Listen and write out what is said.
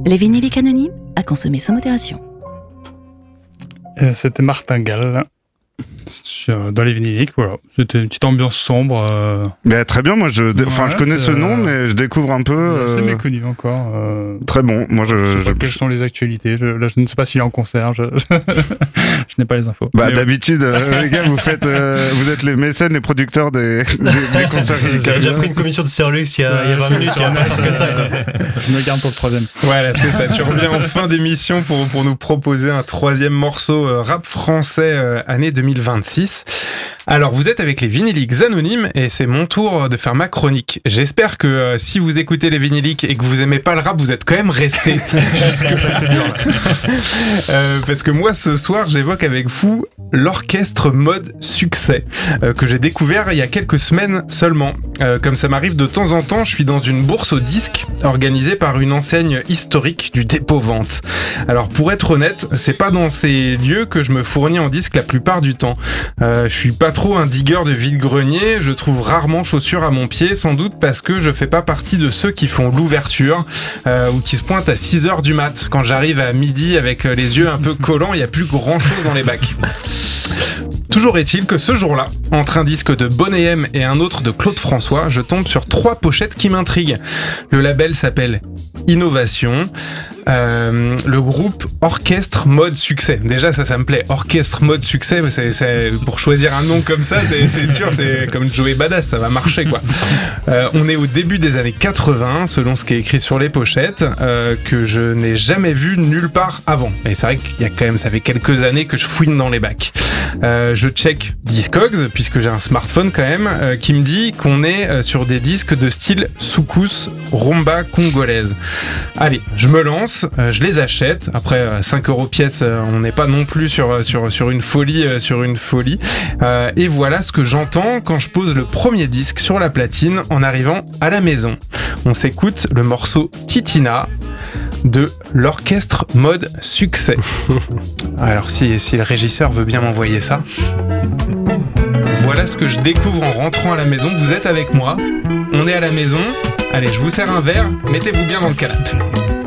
Les vinyliques anonymes, à consommer sans modération. C'était Martingale. Dans les vinyliques, voilà. C'était une petite ambiance sombre. Mais très bien, moi je connais ce nom, mais je découvre un peu. C'est méconnu encore. Très bon. Moi je sais pas quelles sont les actualités. Je ne sais pas s'il est en concert. Je n'ai pas les infos. Bah d'habitude, les gars, vous êtes les mécènes, les producteurs des concerts. J'avais déjà pris une commission de Sirlux il y a 20 minutes. Je me garde pour le troisième. Voilà, c'est ça. Tu reviens en fin d'émission pour nous proposer un troisième morceau rap français année 2026. Alors, vous êtes avec les vinyliques anonymes et c'est mon tour de faire ma chronique. J'espère que si vous écoutez les vinyliques et que vous aimez pas le rap, vous êtes quand même restés jusque ça, c'est dur. Parce que moi, ce soir, j'évoque avec vous l'orchestre mode succès que j'ai découvert il y a quelques semaines seulement. Comme ça m'arrive de temps en temps, je suis dans une bourse aux disques organisée par une enseigne historique du dépôt-vente. Alors, pour être honnête, c'est pas dans ces lieux que je me fournis en disques la plupart du temps. Je suis pas trop un digueur de vide-grenier, je trouve rarement chaussures à mon pied, sans doute parce que je fais pas partie de ceux qui font l'ouverture ou qui se pointent à 6h du mat. Quand j'arrive à midi avec les yeux un peu collants, il n'y a plus grand chose dans les bacs. Toujours est-il que ce jour-là, entre un disque de Boney M et un autre de Claude François, je tombe sur 3 pochettes qui m'intriguent. Le label s'appelle Innovation. Le groupe Orchestre Mode Succès. Déjà, ça me plaît. Orchestre Mode Succès, c'est pour choisir un nom comme ça, c'est sûr, c'est comme Joey Badass, ça va marcher, quoi. On est au début des années 80, selon ce qui est écrit sur les pochettes, que je n'ai jamais vu nulle part avant. Et c'est vrai qu'il y a quand même, ça fait quelques années que je fouine dans les bacs. Je check Discogs, puisque j'ai un smartphone quand même, qui me dit qu'on est sur des disques de style soukous, rumba congolaise. Allez, je me lance, je les achète. Après 5€ pièce, on n'est pas non plus sur une folie, et voilà ce que j'entends quand je pose le premier disque sur la platine en arrivant à la maison. On s'écoute le morceau Titina de l'orchestre mode succès. Alors si le régisseur veut bien m'envoyer ça. Voilà ce que je découvre en rentrant à la maison. Vous êtes avec moi, on est à la maison. Allez, je vous sers un verre, mettez-vous bien dans le canapé.